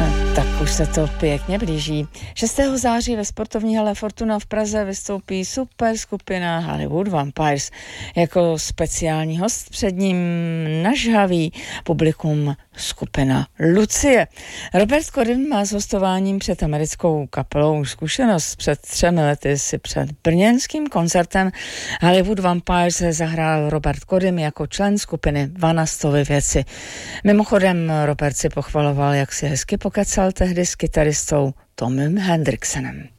Tak už se to pěkně blíží. 6. září ve sportovní hale Fortuna v Praze vystoupí super skupina Hollywood Vampires. Jako speciální host před ním nažhaví publikum skupina Lucie. Robert Kodym má s hostováním před americkou kapelou zkušenost. Před 3 lety si před brněnským koncertem Hollywood Vampires zahrál Robert Kodym jako člen skupiny Vanastovy věci. Mimochodem Robert si pochvaloval, jak si hezky pokecal tehdy s kytaristou Tomem Hendriksenem.